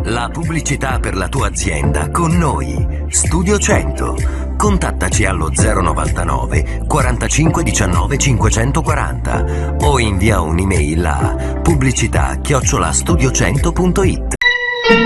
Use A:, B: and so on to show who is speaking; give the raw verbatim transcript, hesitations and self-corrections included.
A: La pubblicità per la tua azienda con noi. Studio cento. Contattaci allo zero novantanove quarantacinque diciannove cinquecentoquaranta o invia un'email a pubblicità chiocciola studiocento punto it.